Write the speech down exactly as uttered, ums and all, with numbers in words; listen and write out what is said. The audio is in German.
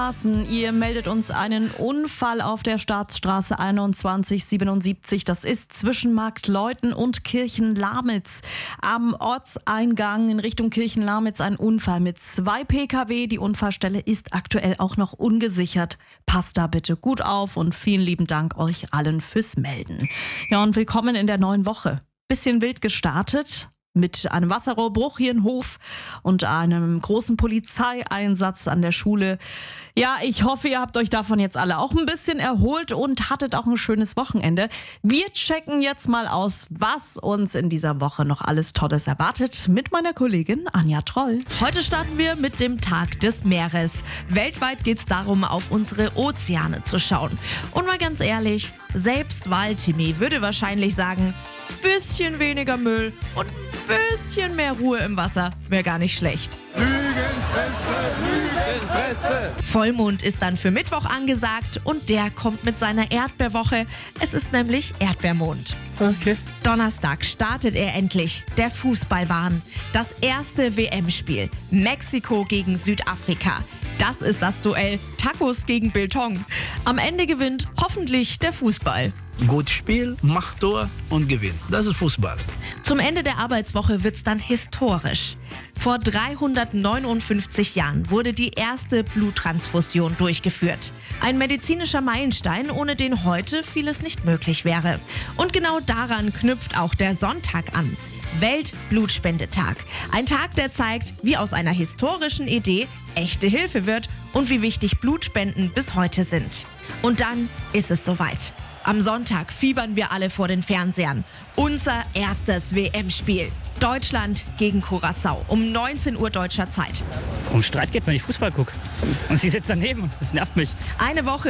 Ihr meldet uns einen Unfall auf der Staatsstraße einundzwanzig siebenundsiebzig. Das ist zwischen Marktleuthen und Kirchen-Lamitz. Am Ortseingang in Richtung Kirchen-Lamitz ein Unfall mit zwei Pkw. Die Unfallstelle ist aktuell auch noch ungesichert. Passt da bitte gut auf und vielen lieben Dank euch allen fürs Melden. Ja, und willkommen in der neuen Woche. Bisschen wild gestartet. Mit einem Wasserrohrbruch hier in Hof und einem großen Polizeieinsatz an der Schule. Ja, ich hoffe, ihr habt euch davon jetzt alle auch ein bisschen erholt und hattet auch ein schönes Wochenende. Wir checken jetzt mal aus, was uns in dieser Woche noch alles Tolles erwartet, mit meiner Kollegin Anja Troll. Heute starten wir mit dem Tag des Meeres. Weltweit geht es darum, auf unsere Ozeane zu schauen. Und mal ganz ehrlich, selbst Waltimi würde wahrscheinlich sagen, bisschen weniger Müll und ein bisschen mehr Ruhe im Wasser wäre gar nicht schlecht. Lügenpresse, Lügenpresse. Vollmond ist dann für Mittwoch angesagt und der kommt mit seiner Erdbeerwoche. Es ist nämlich Erdbeermond. Okay. Donnerstag startet er endlich, der Fußballwahn. Das erste W M-Spiel, Mexiko gegen Südafrika. Das ist das Duell Tacos gegen Biltong. Am Ende gewinnt hoffentlich der Fußball. Gutes Spiel, macht Tor und Gewinn. Das ist Fußball. Zum Ende der Arbeitswoche wird's dann historisch. Vor dreihundertneunundfünfzig Jahren wurde die erste Bluttransfusion durchgeführt. Ein medizinischer Meilenstein, ohne den heute vieles nicht möglich wäre. Und genau daran knüpft auch der Sonntag an. Weltblutspendetag. Ein Tag, der zeigt, wie aus einer historischen Idee echte Hilfe wird und wie wichtig Blutspenden bis heute sind. Und dann ist es soweit. Am Sonntag fiebern wir alle vor den Fernsehern. Unser erstes W M-Spiel. Deutschland gegen Curaçao um neunzehn Uhr deutscher Zeit. Um Streit geht, wenn ich Fußball gucke. Und sie sitzt daneben. Das nervt mich. Eine Woche